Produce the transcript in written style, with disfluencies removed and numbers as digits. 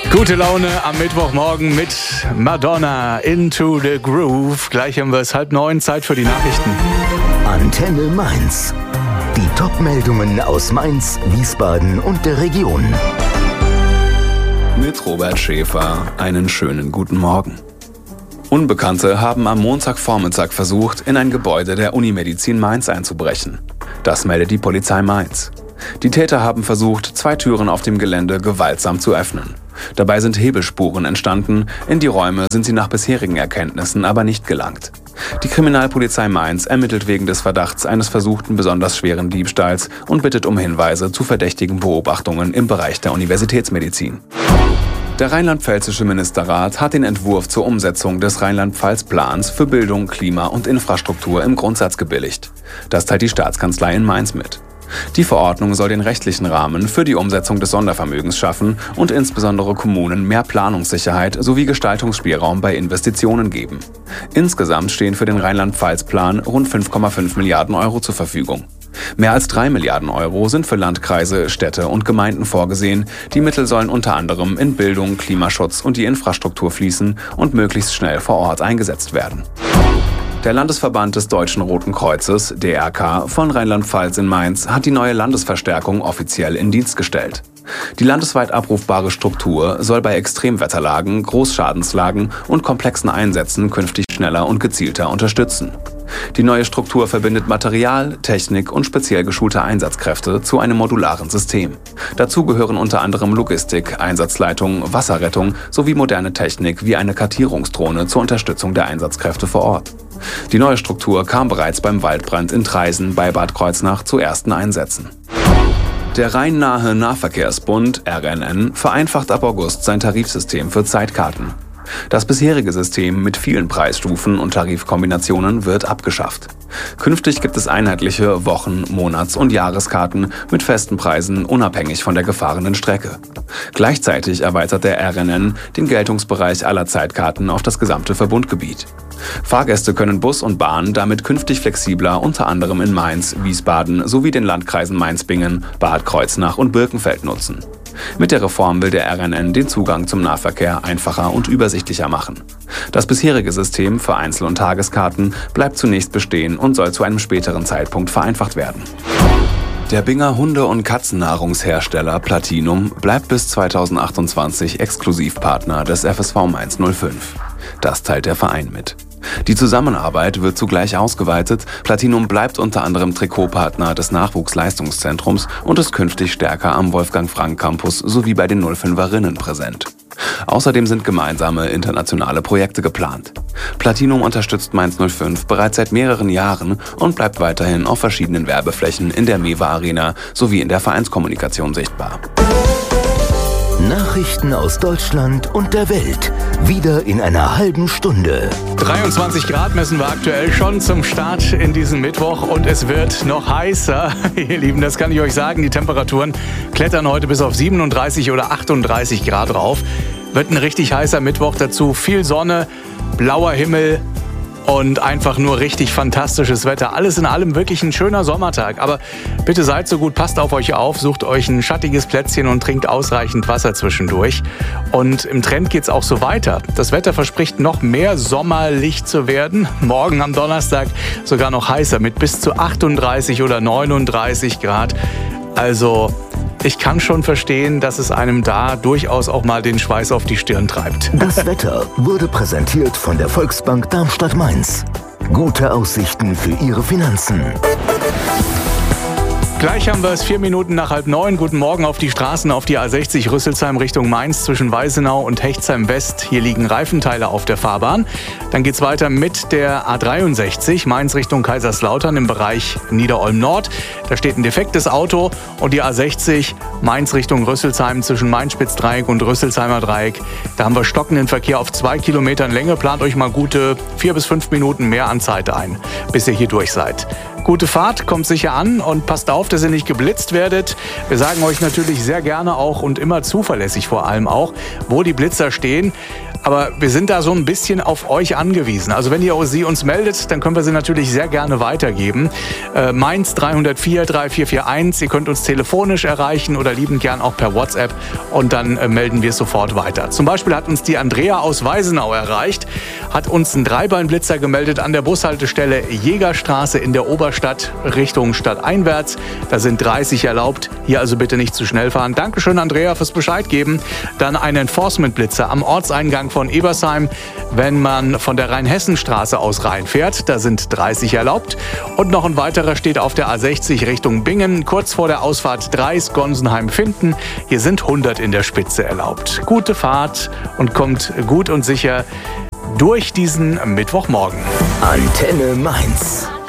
Gute Laune am Mittwochmorgen mit Madonna, Into the Groove. Gleich haben wir es 8:30, Zeit für die Nachrichten. Antenne Mainz. Die Top-Meldungen aus Mainz, Wiesbaden und der Region. Mit Robert Schäfer einen schönen guten Morgen. Unbekannte haben am Montagvormittag versucht, in ein Gebäude der Unimedizin Mainz einzubrechen. Das meldet die Polizei Mainz. Die Täter haben versucht, 2 Türen auf dem Gelände gewaltsam zu öffnen. Dabei sind Hebelspuren entstanden, in die Räume sind sie nach bisherigen Erkenntnissen aber nicht gelangt. Die Kriminalpolizei Mainz ermittelt wegen des Verdachts eines versuchten besonders schweren Diebstahls und bittet um Hinweise zu verdächtigen Beobachtungen im Bereich der Universitätsmedizin. Der rheinland-pfälzische Ministerrat hat den Entwurf zur Umsetzung des Rheinland-Pfalz-Plans für Bildung, Klima und Infrastruktur im Grundsatz gebilligt. Das teilt die Staatskanzlei in Mainz mit. Die Verordnung soll den rechtlichen Rahmen für die Umsetzung des Sondervermögens schaffen und insbesondere Kommunen mehr Planungssicherheit sowie Gestaltungsspielraum bei Investitionen geben. Insgesamt stehen für den Rheinland-Pfalz-Plan rund 5,5 Milliarden Euro zur Verfügung. Mehr als 3 Milliarden Euro sind für Landkreise, Städte und Gemeinden vorgesehen. Die Mittel sollen unter anderem in Bildung, Klimaschutz und die Infrastruktur fließen und möglichst schnell vor Ort eingesetzt werden. Der Landesverband des Deutschen Roten Kreuzes, DRK, von Rheinland-Pfalz in Mainz hat die neue Landesverstärkung offiziell in Dienst gestellt. Die landesweit abrufbare Struktur soll bei Extremwetterlagen, Großschadenslagen und komplexen Einsätzen künftig schneller und gezielter unterstützen. Die neue Struktur verbindet Material, Technik und speziell geschulte Einsatzkräfte zu einem modularen System. Dazu gehören unter anderem Logistik, Einsatzleitung, Wasserrettung sowie moderne Technik wie eine Kartierungsdrohne zur Unterstützung der Einsatzkräfte vor Ort. Die neue Struktur kam bereits beim Waldbrand in Traisen bei Bad Kreuznach zu ersten Einsätzen. Der Rhein-Nahe Nahverkehrsbund, RNN, vereinfacht ab August sein Tarifsystem für Zeitkarten. Das bisherige System mit vielen Preisstufen und Tarifkombinationen wird abgeschafft. Künftig gibt es einheitliche Wochen-, Monats- und Jahreskarten mit festen Preisen unabhängig von der gefahrenen Strecke. Gleichzeitig erweitert der RNN den Geltungsbereich aller Zeitkarten auf das gesamte Verbundgebiet. Fahrgäste können Bus und Bahn damit künftig flexibler unter anderem in Mainz, Wiesbaden sowie den Landkreisen Mainz-Bingen, Bad Kreuznach und Birkenfeld nutzen. Mit der Reform will der RNN den Zugang zum Nahverkehr einfacher und übersichtlicher machen. Das bisherige System für Einzel- und Tageskarten bleibt zunächst bestehen und soll zu einem späteren Zeitpunkt vereinfacht werden. Der Binger Hunde- und Katzennahrungshersteller Platinum bleibt bis 2028 Exklusivpartner des FSV Mainz 05. Das teilt der Verein mit. Die Zusammenarbeit wird zugleich ausgeweitet. Platinum bleibt unter anderem Trikotpartner des Nachwuchsleistungszentrums und ist künftig stärker am Wolfgang-Frank-Campus sowie bei den 05erinnen präsent. Außerdem sind gemeinsame internationale Projekte geplant. Platinum unterstützt Mainz 05 bereits seit mehreren Jahren und bleibt weiterhin auf verschiedenen Werbeflächen in der Mewa Arena sowie in der Vereinskommunikation sichtbar. Nachrichten aus Deutschland und der Welt. Wieder in einer halben Stunde. 23 Grad messen wir aktuell schon zum Start in diesem Mittwoch und es wird noch heißer. Ihr Lieben, das kann ich euch sagen. Die Temperaturen klettern heute bis auf 37 oder 38 Grad rauf. Wird ein richtig heißer Mittwoch, dazu viel Sonne, blauer Himmel und einfach nur richtig fantastisches Wetter. Alles in allem wirklich ein schöner Sommertag. Aber bitte seid so gut, passt auf euch auf, sucht euch ein schattiges Plätzchen und trinkt ausreichend Wasser zwischendurch. Und im Trend geht's auch so weiter. Das Wetter verspricht noch mehr sommerlich zu werden. Morgen am Donnerstag sogar noch heißer mit bis zu 38 oder 39 Grad. Also ich kann schon verstehen, dass es einem da durchaus auch mal den Schweiß auf die Stirn treibt. Das Wetter wurde präsentiert von der Volksbank Darmstadt-Mainz. Gute Aussichten für Ihre Finanzen. Gleich haben wir es 4 Minuten nach 8:30. Guten Morgen auf die Straßen, auf die A60 Rüsselsheim Richtung Mainz zwischen Weißenau und Hechtsheim West. Hier liegen Reifenteile auf der Fahrbahn. Dann geht's weiter mit der A63 Mainz Richtung Kaiserslautern im Bereich Niederolm Nord. Da steht ein defektes Auto und die A60 Mainz Richtung Rüsselsheim zwischen Mainz-Spitz-Dreieck und Rüsselsheimer Dreieck. Da haben wir stockenden Verkehr auf 2 Kilometern Länge. Plant euch mal gute 4 bis 5 Minuten mehr an Zeit ein, bis ihr hier durch seid. Gute Fahrt, kommt sicher an und passt auf, dass ihr nicht geblitzt werdet. Wir sagen euch natürlich sehr gerne auch und immer zuverlässig vor allem auch, wo die Blitzer stehen. Aber wir sind da so ein bisschen auf euch angewiesen. Also wenn ihr sie uns meldet, dann können wir sie natürlich sehr gerne weitergeben. Mainz 304 3441. Ihr könnt uns telefonisch erreichen oder liebend gern auch per WhatsApp und dann melden wir es sofort weiter. Zum Beispiel hat uns die Andrea aus Weisenau erreicht, hat uns einen Dreibeinblitzer gemeldet an der Bushaltestelle Jägerstraße in der Oberstadt Richtung stadteinwärts. Da sind 30 erlaubt. Hier also bitte nicht zu schnell fahren. Dankeschön, Andrea, fürs Bescheid geben. Dann ein Enforcement-Blitzer am Ortseingang von Ebersheim, wenn man von der Rheinhessenstraße aus reinfährt. Da sind 30 erlaubt. Und noch ein weiterer steht auf der A60 Richtung Bingen, kurz vor der Ausfahrt Dreis-Gonsenheim-Finden. Hier sind 100 in der Spitze erlaubt. Gute Fahrt und kommt gut und sicher durch diesen Mittwochmorgen. Antenne Mainz.